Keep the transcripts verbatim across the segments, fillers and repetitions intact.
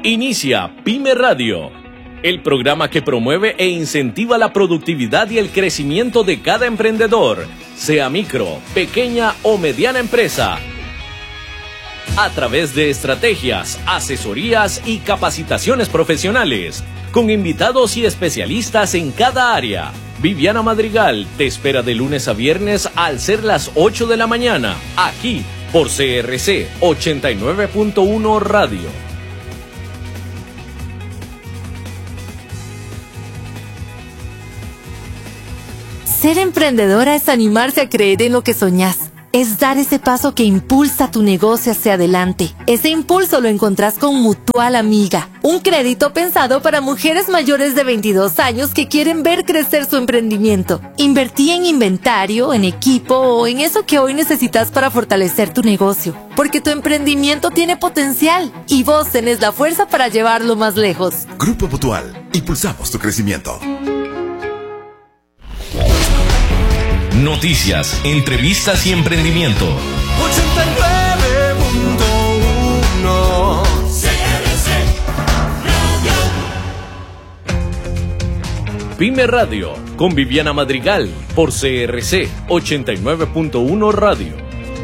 Inicia Pyme Radio, el programa que promueve e incentiva la productividad y el crecimiento de cada emprendedor, sea micro, pequeña o mediana empresa, a través de estrategias, asesorías y capacitaciones profesionales, con invitados y especialistas en cada área. Viviana Madrigal te espera de lunes a viernes al ser las ocho de la mañana, aquí por C R C ochenta y nueve punto uno Radio. Ser emprendedora es animarse a creer en lo que soñás. Es dar ese paso que impulsa tu negocio hacia adelante. Ese impulso lo encontrás con Mutual Amiga, un crédito pensado para mujeres mayores de veintidós años que quieren ver crecer su emprendimiento. Invertí en inventario, en equipo o en eso que hoy necesitas para fortalecer tu negocio. Porque tu emprendimiento tiene potencial y vos tenés la fuerza para llevarlo más lejos. Grupo Mutual, impulsamos tu crecimiento. Noticias, entrevistas y emprendimiento. ochenta y nueve punto uno C R C Radio. Pyme Radio, con Viviana Madrigal, por C R C ochenta y nueve punto uno Radio.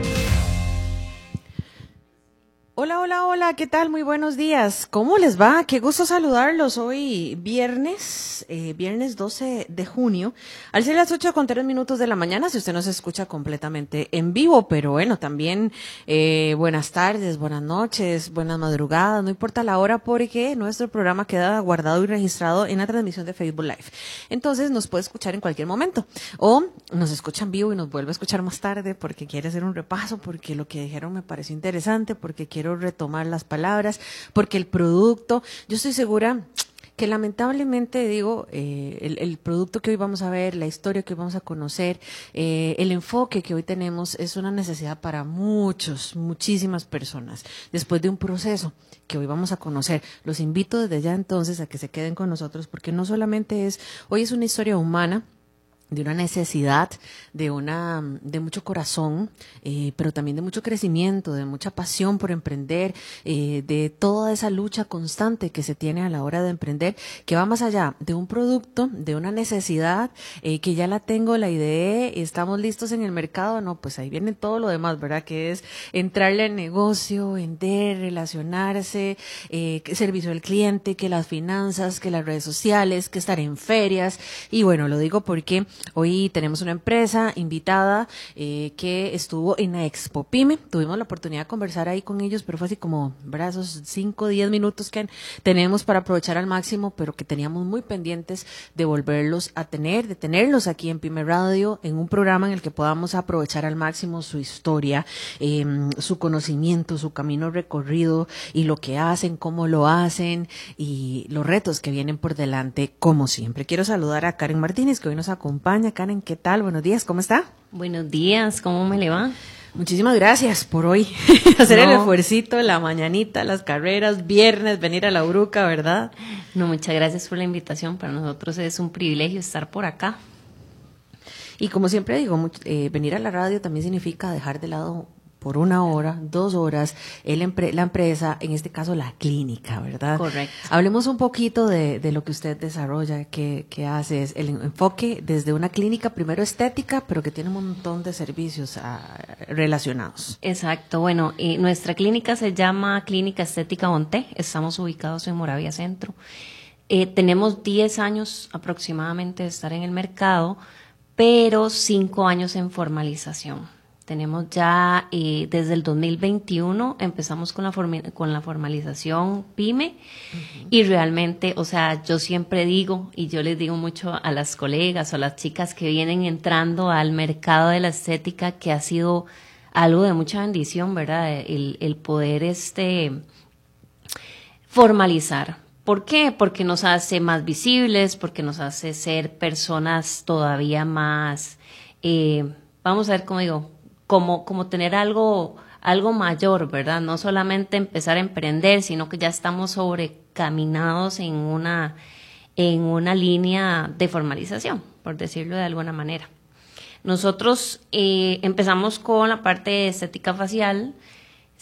Hola, hola, hola, ¿qué tal? Muy buenos días. ¿Cómo les va? Qué gusto saludarlos hoy viernes, eh, viernes doce de junio, al ser las ocho con tres minutos de la mañana, si usted nos escucha completamente en vivo, pero bueno, también eh, buenas tardes, buenas noches, buenas madrugadas, no importa la hora porque nuestro programa queda guardado y registrado en la transmisión de Facebook Live. Entonces nos puede escuchar en cualquier momento o nos escucha en vivo y nos vuelve a escuchar más tarde porque quiere hacer un repaso, porque lo que dijeron me pareció interesante, porque quiero retomar las palabras, porque el producto, yo estoy segura que lamentablemente digo, eh, el, el producto que hoy vamos a ver, la historia que hoy vamos a conocer, eh, el enfoque que hoy tenemos es una necesidad para muchos, muchísimas personas, después de un proceso que hoy vamos a conocer. Los invito desde ya entonces a que se queden con nosotros, porque no solamente es, hoy es una historia humana, de una necesidad, de una, de mucho corazón, eh, pero también de mucho crecimiento, de mucha pasión por emprender, eh, de toda esa lucha constante que se tiene a la hora de emprender, que va más allá de un producto, de una necesidad, eh, que ya la tengo, la ideé, estamos listos en el mercado, no, pues ahí viene todo lo demás, ¿verdad? Que es entrarle al negocio, vender, relacionarse, eh, servicio al cliente, que las finanzas, que las redes sociales, que estar en ferias, y bueno, lo digo porque hoy tenemos una empresa invitada eh, que estuvo en la Expo Pyme. Tuvimos la oportunidad de conversar ahí con ellos, pero fue así como, ¿verdad? Esos cinco o diez minutos que tenemos para aprovechar al máximo, pero que teníamos muy pendientes de volverlos a tener, de tenerlos aquí en Pyme Radio, en un programa en el que podamos aprovechar al máximo su historia, eh, su conocimiento, su camino recorrido y lo que hacen, cómo lo hacen y los retos que vienen por delante, como siempre. Quiero saludar a Karen Martínez, que hoy nos acompaña. Karen, ¿qué tal? Buenos días, ¿cómo está? Buenos días, ¿cómo me le va? Muchísimas gracias por hoy hacer no. el esfuercito, la mañanita, las carreras, viernes, venir a la Uruca, ¿verdad? No, muchas gracias por la invitación. Para nosotros es un privilegio estar por acá. Y como siempre digo, eh, venir a la radio también significa dejar de lado por una hora, dos horas, el empre- la empresa, en este caso la clínica, ¿verdad? Correcto. Hablemos un poquito de, de lo que usted desarrolla, que, que hace, es el enfoque desde una clínica, primero estética, pero que tiene un montón de servicios uh, relacionados. Exacto, bueno, y nuestra clínica se llama Clínica Estética Onté, estamos ubicados en Moravia Centro. Eh, tenemos diez años aproximadamente de estar en el mercado, pero cinco años en formalización. Tenemos ya eh, desde el dos mil veintiuno empezamos con la formi- con la formalización Pyme uh-huh. Y realmente, o sea, yo siempre digo y yo les digo mucho a las colegas o a las chicas que vienen entrando al mercado de la estética que ha sido algo de mucha bendición, ¿verdad? El, el poder este formalizar. ¿Por qué? Porque nos hace más visibles, porque nos hace ser personas todavía más, eh, vamos a ver cómo digo, como, como tener algo, algo mayor, ¿verdad? No solamente empezar a emprender, sino que ya estamos sobrecaminados en una, en una línea de formalización, por decirlo de alguna manera. Nosotros eh, empezamos con la parte de estética facial.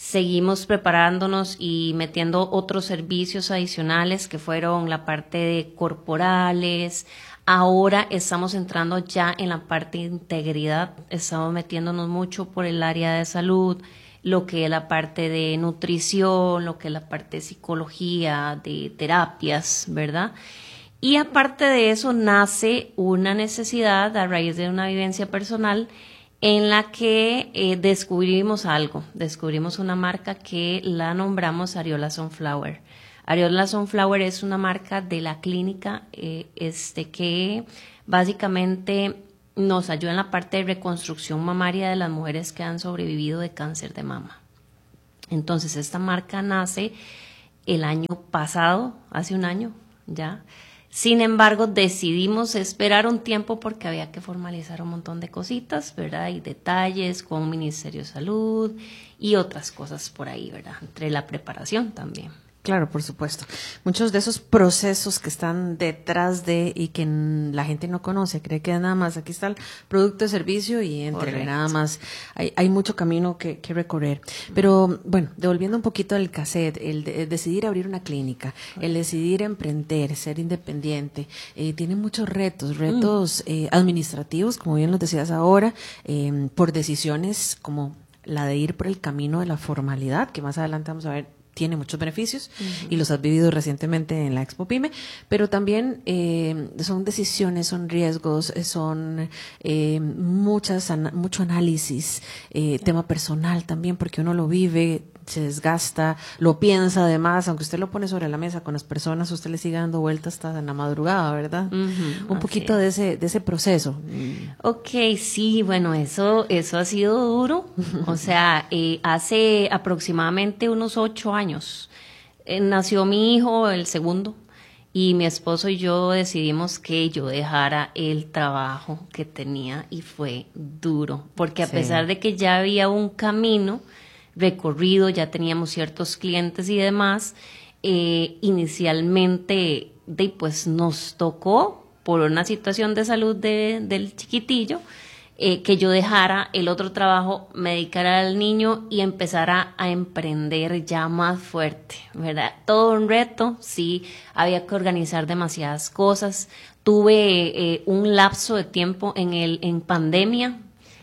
seguimos preparándonos y metiendo otros servicios adicionales que fueron la parte de corporales. Ahora estamos entrando ya en la parte de integridad, estamos metiéndonos mucho por el área de salud, lo que es la parte de nutrición, lo que es la parte de psicología, de terapias, ¿verdad? Y aparte de eso nace una necesidad a raíz de una vivencia personal en la que eh, descubrimos algo, descubrimos una marca que la nombramos Areola Sunflower. Areola Sunflower es una marca de la clínica eh, este, que básicamente nos ayuda en la parte de reconstrucción mamaria de las mujeres que han sobrevivido de cáncer de mama. Entonces esta marca nace el año pasado, hace un año ya. Sin embargo, decidimos esperar un tiempo porque había que formalizar un montón de cositas, ¿verdad? Y detalles con Ministerio de Salud y otras cosas por ahí, ¿verdad? Entre la preparación también. Claro, por supuesto. Muchos de esos procesos que están detrás de y que la gente no conoce, cree que nada más aquí está el producto de servicio y entre nada más hay, hay mucho camino que, que recorrer. Pero bueno, devolviendo un poquito el cassette, el, de, el decidir abrir una clínica, Correcto. El decidir emprender, ser independiente, eh, tiene muchos retos, retos mm. eh, administrativos, como bien lo decías ahora, eh, por decisiones como la de ir por el camino de la formalidad, que más adelante vamos a ver tiene muchos beneficios uh-huh. y los has vivido recientemente en la Expo Pyme, pero también eh, son decisiones, son riesgos, son eh, muchas mucho análisis, eh, yeah. tema personal también, porque uno lo vive, se desgasta, lo piensa además, aunque usted lo pone sobre la mesa con las personas, usted le sigue dando vueltas hasta en la madrugada, ¿verdad? Uh-huh, Un poquito de ese de ese proceso. Ok, sí, bueno, eso eso ha sido duro. O sea, eh, hace aproximadamente unos ocho años eh, nació mi hijo, el segundo, y mi esposo y yo decidimos que yo dejara el trabajo que tenía y fue duro, porque a sí. pesar de que ya había un camino recorrido, ya teníamos ciertos clientes y demás, eh, inicialmente de, pues nos tocó por una situación de salud de, del chiquitillo eh, que yo dejara el otro trabajo, me dedicara al niño y empezara a emprender ya más fuerte, ¿verdad? Todo un reto, sí, había que organizar demasiadas cosas. Tuve eh, un lapso de tiempo en el en pandemia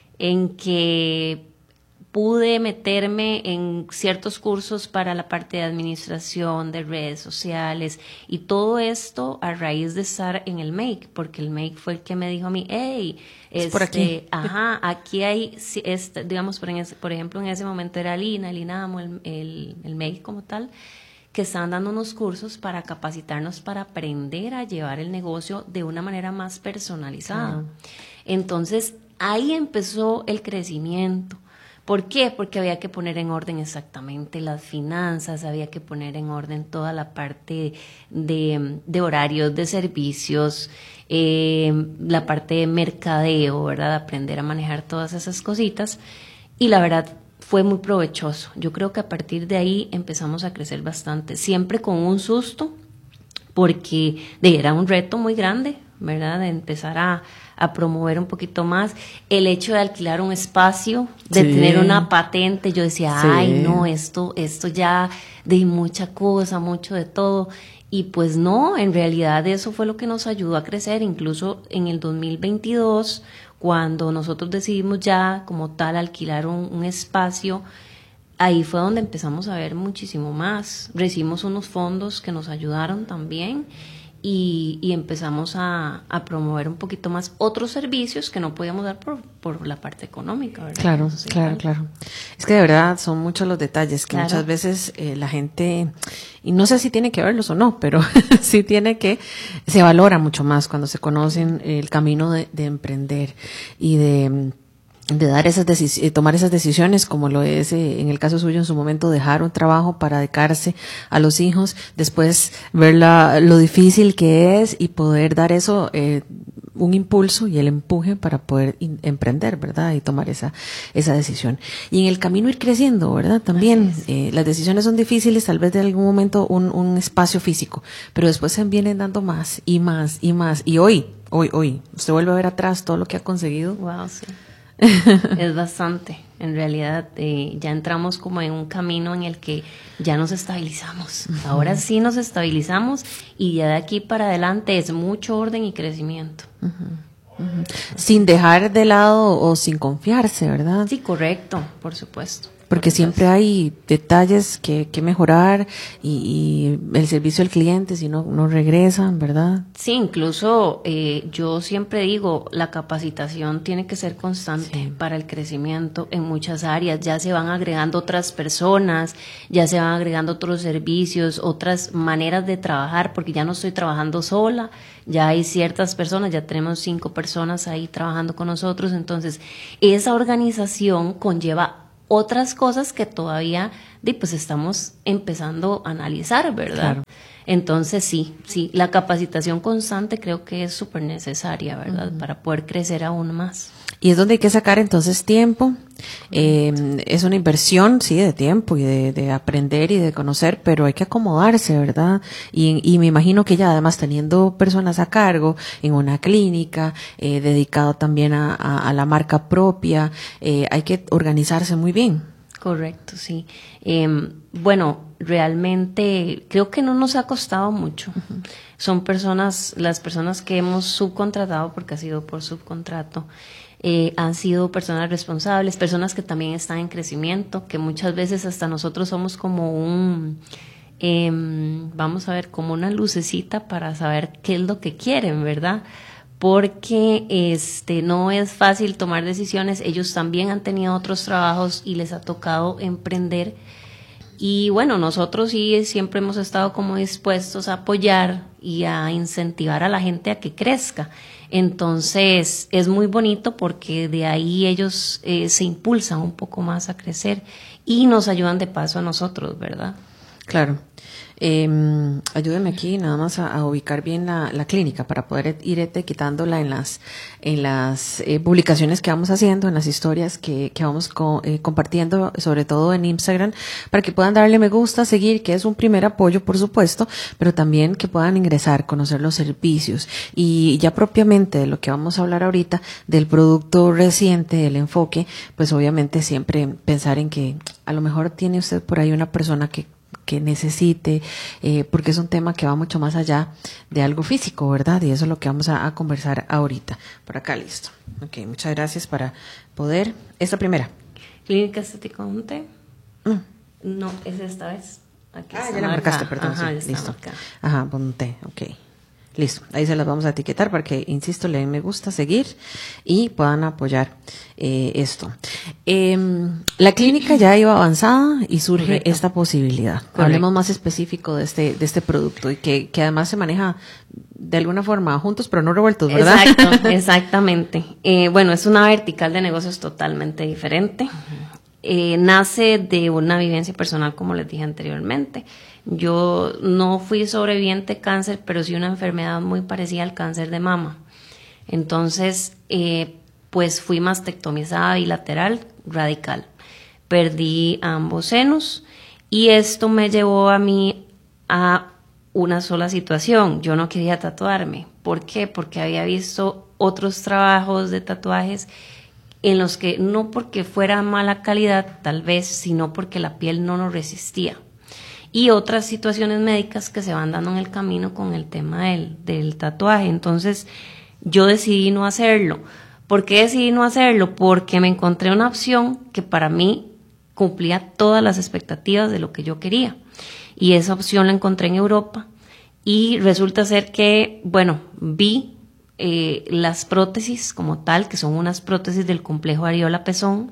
en que pude meterme en ciertos cursos para la parte de administración, de redes sociales, y todo esto a raíz de estar en el M A K E, porque el M A K E fue el que me dijo a mí, hey, es este, por aquí. Ajá, aquí hay, este, digamos, por, en ese, por ejemplo, en ese momento era Lina, el INAMO, el, el, el M A K E como tal, que estaban dando unos cursos para capacitarnos para aprender a llevar el negocio de una manera más personalizada. Ah. Entonces, ahí empezó el crecimiento. ¿Por qué? Porque había que poner en orden exactamente las finanzas, había que poner en orden toda la parte de, de horarios, de servicios, eh, la parte de mercadeo, ¿verdad? Aprender a manejar todas esas cositas. Y la verdad fue muy provechoso. Yo creo que a partir de ahí empezamos a crecer bastante, siempre con un susto, porque de, era un reto muy grande, ¿verdad? De empezar a, a promover un poquito más. El hecho de alquilar un espacio, de sí. tener una patente, yo decía, sí. ay, no, esto, esto ya de mucha cosa, mucho de todo. Y pues no, en realidad eso fue lo que nos ayudó a crecer. Incluso en el dos mil veintidós, cuando nosotros decidimos ya como tal alquilar un, un espacio, ahí fue donde empezamos a ver muchísimo más. Recibimos unos fondos que nos ayudaron también. Y, y empezamos a, a promover un poquito más otros servicios que no podíamos dar por, por la parte económica, ¿verdad? Claro, sí, claro, claro. Es que de verdad son muchos los detalles que claro. muchas veces eh, la gente, y no sé si tiene que verlos o no, pero sí tiene que, se valora mucho más cuando se conocen el camino de, de emprender y de... de dar esas decisiones, tomar esas decisiones, como lo es eh, en el caso suyo en su momento, dejar un trabajo para dedicarse a los hijos, después ver la, lo difícil que es y poder dar eso, eh, un impulso y el empuje para poder in, emprender, ¿verdad? Y tomar esa, esa decisión. Y en el camino ir creciendo, ¿verdad? También, eh, las decisiones son difíciles, tal vez de algún momento un, un espacio físico, pero después se vienen dando más y más y más. Y hoy, hoy, hoy, usted vuelve a ver atrás todo lo que ha conseguido. Wow, sí. Es bastante, En realidad eh, ya entramos como en un camino en el que ya nos estabilizamos. Uh-huh. Ahora sí nos estabilizamos y ya de aquí para adelante es mucho orden y crecimiento. Uh-huh. Uh-huh. Sin dejar de lado o sin confiarse, ¿verdad? Sí, correcto, por supuesto. Porque siempre hay detalles que, que mejorar y, y el servicio al cliente si no, no regresan, ¿verdad? Sí, incluso eh, yo siempre digo, la capacitación tiene que ser constante sí. para el crecimiento en muchas áreas. Ya se van agregando otras personas, ya se van agregando otros servicios, otras maneras de trabajar, porque ya no estoy trabajando sola, ya hay ciertas personas, ya tenemos cinco personas ahí trabajando con nosotros. Entonces, esa organización conlleva otras cosas que todavía pues estamos empezando a analizar, ¿verdad? Claro. Entonces sí, sí, la capacitación constante creo que es súper necesaria, ¿verdad? Uh-huh. Para poder crecer aún más. Y es donde hay que sacar entonces tiempo. Eh, es una inversión, sí, de tiempo y de, de aprender y de conocer, pero hay que acomodarse, ¿verdad? Y, y me imagino que ya además teniendo personas a cargo en una clínica, eh, dedicado también a, a, a la marca propia, eh, hay que organizarse muy bien. Correcto, sí. Eh, bueno, realmente creo que no nos ha costado mucho. Uh-huh. Son personas, las personas que hemos subcontratado, porque ha sido por subcontrato, Eh, han sido personas responsables, personas que también están en crecimiento, que muchas veces hasta nosotros somos como un, eh, vamos a ver, como una lucecita para saber qué es lo que quieren, ¿verdad? Porque este no es fácil tomar decisiones, ellos también han tenido otros trabajos y les ha tocado emprender. Y bueno, nosotros sí siempre hemos estado como dispuestos a apoyar y a incentivar a la gente a que crezca. Entonces es muy bonito porque de ahí ellos eh, se impulsan un poco más a crecer y nos ayudan de paso a nosotros, ¿verdad? Claro. Eh, ayúdeme aquí nada más a, a ubicar bien la, la clínica para poder ir etiquetándola en las en las eh, publicaciones que vamos haciendo, en las historias que, que vamos co, eh, compartiendo, sobre todo en Instagram, para que puedan darle me gusta, seguir, que es un primer apoyo, por supuesto, pero también que puedan ingresar, conocer los servicios y ya propiamente de lo que vamos a hablar ahorita, del producto reciente, del enfoque, pues obviamente siempre pensar en que a lo mejor tiene usted por ahí una persona que que necesite, eh, porque es un tema que va mucho más allá de algo físico, ¿verdad? Y eso es lo que vamos a, a conversar ahorita. Por acá, listo. Ok, muchas gracias para poder. Esta primera. Clínica Estética Onte. Mm. No, es esta vez. Aquí ah, está ya la marcaste, perdón. Ajá, sí, listo. Acá. Ajá, ponte, ok. Listo, ahí se las vamos a etiquetar para que, insisto, le den me gusta, seguir y puedan apoyar eh, esto. Eh, la clínica ya iba avanzada y surge Correcto. Esta posibilidad. Correcto. Hablemos más específico de este de este producto y que, que además se maneja de alguna forma juntos pero no revueltos, ¿verdad? Exacto, exactamente. Eh, bueno, es una vertical de negocios totalmente diferente. Uh-huh. Eh, nace de una vivencia personal, como les dije anteriormente. Yo no fui sobreviviente de cáncer, pero sí una enfermedad muy parecida al cáncer de mama. Entonces, eh, pues fui mastectomizada bilateral radical. Perdí ambos senos y esto me llevó a mí a una sola situación. Yo no quería tatuarme. ¿Por qué? Porque había visto otros trabajos de tatuajes en los que no porque fuera mala calidad, tal vez, sino porque la piel no nos resistía. Y otras situaciones médicas que se van dando en el camino con el tema del, del tatuaje. Entonces, yo decidí no hacerlo. ¿Por qué decidí no hacerlo? Porque me encontré una opción que para mí cumplía todas las expectativas de lo que yo quería. Y esa opción la encontré en Europa. Y resulta ser que, bueno, vi Eh, las prótesis como tal, que son unas prótesis del complejo areola-pezón,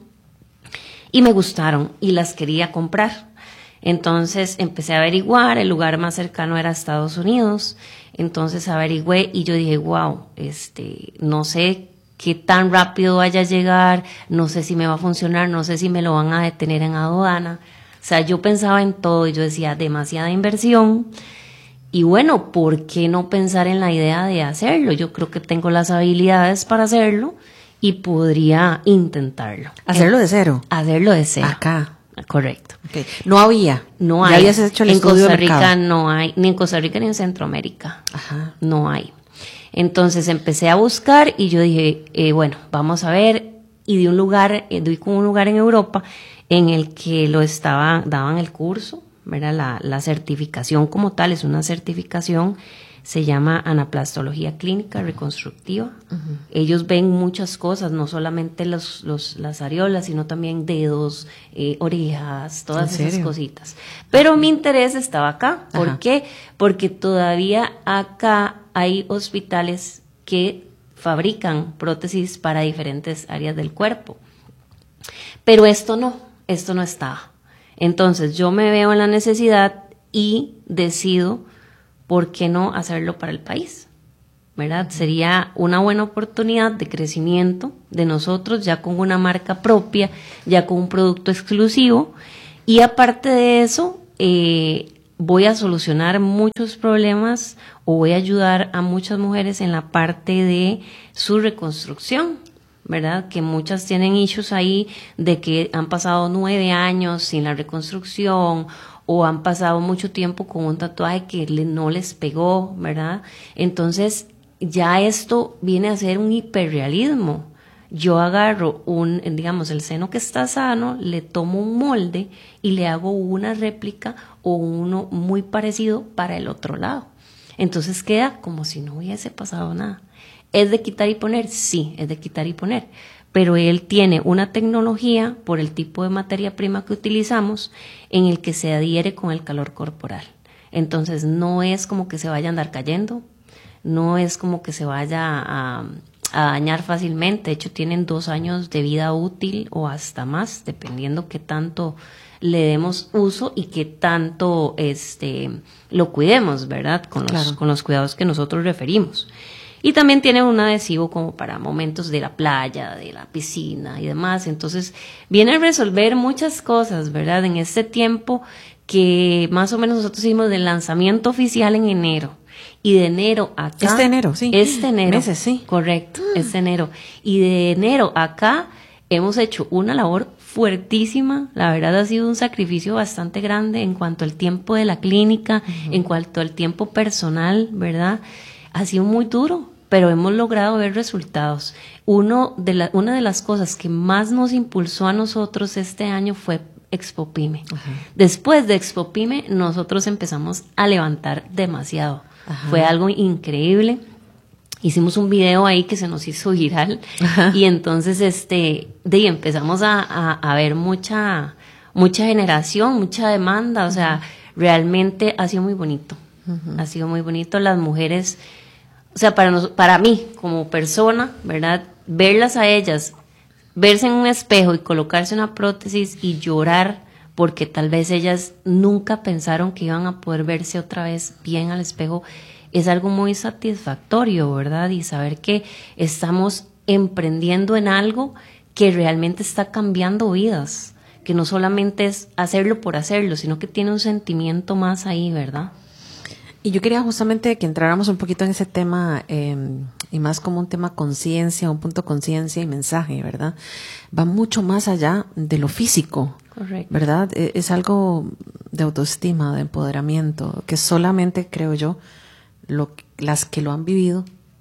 y me gustaron y las quería comprar. Entonces empecé a averiguar, el lugar más cercano era Estados Unidos, entonces averigüé y yo dije, wow, este, no sé qué tan rápido vaya a llegar, no sé si me va a funcionar, no sé si me lo van a detener en aduana. O sea, yo pensaba en todo y yo decía, demasiada inversión. Y bueno, ¿por qué no pensar en la idea de hacerlo? Yo creo que tengo las habilidades para hacerlo y podría intentarlo. ¿Hacerlo de cero? Hacerlo de cero. Acá. Correcto. Okay. No había. No hay. ¿Ya habías hecho el en estudio Costa de Rica mercado? No hay, ni en Costa Rica ni en Centroamérica. Ajá. No hay. Entonces empecé a buscar y yo dije, eh, bueno, vamos a ver, y de un lugar, eh, doy con un lugar en Europa en el que lo estaban, daban el curso, ¿verdad? La, la certificación como tal es una certificación, se llama anaplastología clínica reconstructiva. Uh-huh. Ellos ven muchas cosas, no solamente los, los, las areolas, sino también dedos, eh, orejas, todas esas cositas. Pero mi interés estaba acá. ¿Por Ajá. qué? Porque todavía acá hay hospitales que fabrican prótesis para diferentes áreas del cuerpo. Pero esto no, esto no está. Entonces yo me veo en la necesidad y decido, ¿por qué no hacerlo para el país? ¿Verdad? Sería una buena oportunidad de crecimiento de nosotros, ya con una marca propia, ya con un producto exclusivo. Y aparte de eso, eh, voy a solucionar muchos problemas o voy a ayudar a muchas mujeres en la parte de su reconstrucción, ¿verdad? Que muchas tienen issues ahí de que han pasado nueve años sin la reconstrucción o han pasado mucho tiempo con un tatuaje que le, no les pegó, ¿verdad? Entonces, ya esto viene a ser un hiperrealismo. Yo agarro un, digamos, el seno que está sano, le tomo un molde y le hago una réplica o uno muy parecido para el otro lado. Entonces queda como si no hubiese pasado nada. ¿Es de quitar y poner? Sí, es de quitar y poner. Pero él tiene una tecnología, por el tipo de materia prima que utilizamos, en el que se adhiere con el calor corporal. Entonces no es como que se vaya a andar cayendo, no es como que se vaya a, a dañar fácilmente. De hecho, tienen dos años de vida útil o hasta más, dependiendo qué tanto le demos uso y qué tanto este, lo cuidemos, ¿verdad? Con los, claro. con los cuidados que nosotros referimos. Y también tiene un adhesivo como para momentos de la playa, de la piscina y demás. Entonces, viene a resolver muchas cosas, ¿verdad? En este tiempo que más o menos nosotros hicimos del lanzamiento oficial en enero. Y de enero acá... Este enero, sí. Este enero. Meses, sí. Correcto, mm. este enero. Y de enero acá hemos hecho una labor fuertísima. La verdad ha sido un sacrificio bastante grande en cuanto al tiempo de la clínica, uh-huh. en cuanto al tiempo personal, ¿verdad? Ha sido muy duro, pero hemos logrado ver resultados. Uno de la, una de las cosas que más nos impulsó a nosotros este año fue Expo Pyme. Uh-huh. Después de Expo Pyme, nosotros empezamos a levantar demasiado. Uh-huh. Fue algo increíble. Hicimos un video ahí que se nos hizo viral. Uh-huh. Y entonces este, de ahí empezamos a, a, a ver mucha, mucha generación, mucha demanda. O sea, uh-huh. realmente ha sido muy bonito. Uh-huh. Ha sido muy bonito. Las mujeres... O sea, para, nos, para mí, como persona, ¿verdad? Verlas a ellas, verse en un espejo y colocarse una prótesis y llorar porque tal vez ellas nunca pensaron que iban a poder verse otra vez bien al espejo, es algo muy satisfactorio, ¿verdad? Y saber que estamos emprendiendo en algo que realmente está cambiando vidas, que no solamente es hacerlo por hacerlo, sino que tiene un sentimiento más ahí, ¿verdad? Y yo quería justamente que entráramos un poquito en ese tema, eh, y más como un tema conciencia, un punto conciencia y mensaje, ¿verdad? Va mucho más allá de lo físico, correcto, ¿verdad? Es algo de autoestima, de empoderamiento, que solamente, creo yo, lo, las que lo han vivido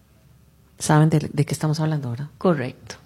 saben de, de qué estamos hablando, ¿verdad? Correcto.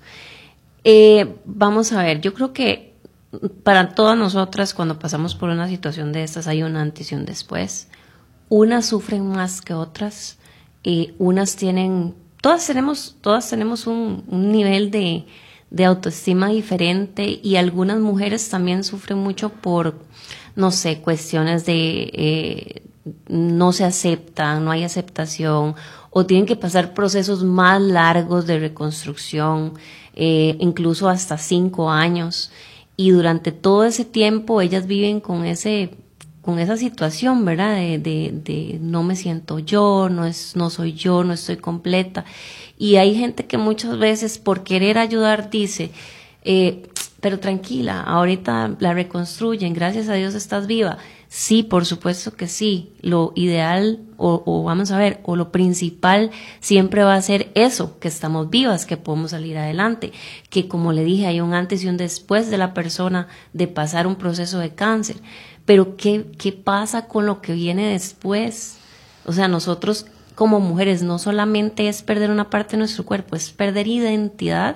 Eh, vamos a ver, yo creo que para todas nosotras, cuando pasamos por una situación de estas, hay un antes y un después. Unas sufren más que otras, y unas tienen, todas tenemos, todas tenemos un, un nivel de, de autoestima diferente, y algunas mujeres también sufren mucho por, no sé, cuestiones de eh, no se aceptan, no hay aceptación, o tienen que pasar procesos más largos de reconstrucción, eh, incluso hasta cinco años, y durante todo ese tiempo ellas viven con ese con esa situación, ¿verdad? De, de, de no me siento yo, no es, no soy yo, no estoy completa. Y hay gente que muchas veces por querer ayudar dice, eh, pero tranquila, ahorita la reconstruyen, gracias a Dios estás viva. Sí, por supuesto que sí. Lo ideal, o, o vamos a ver, o lo principal siempre va a ser eso, que estamos vivas, que podemos salir adelante, que como le dije, hay un antes y un después de la persona de pasar un proceso de cáncer. Pero ¿qué, qué pasa con lo que viene después? O sea, nosotros como mujeres no solamente es perder una parte de nuestro cuerpo, es perder identidad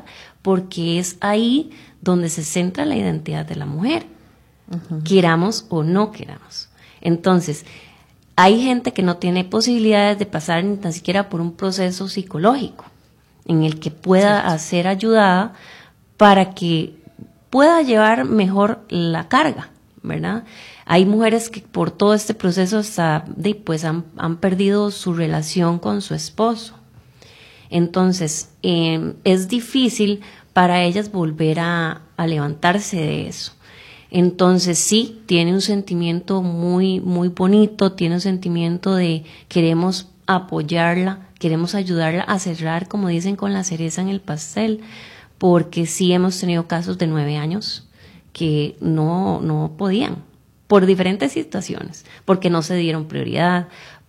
porque es ahí donde se centra la identidad de la mujer, uh-huh. queramos o no queramos. Entonces, hay gente que no tiene posibilidades de pasar ni tan siquiera por un proceso psicológico en el que pueda sí. ser ayudada para que pueda llevar mejor la carga, ¿verdad? Hay mujeres que por todo este proceso hasta, pues han, han perdido su relación con su esposo. Entonces, eh, es difícil para ellas volver a, a levantarse de eso. Entonces, sí, tiene un sentimiento muy, muy bonito, tiene un sentimiento de queremos apoyarla, queremos ayudarla a cerrar, como dicen, con la cereza en el pastel, porque sí hemos tenido casos de nueve años que no, no podían, por diferentes situaciones, porque no se dieron prioridad,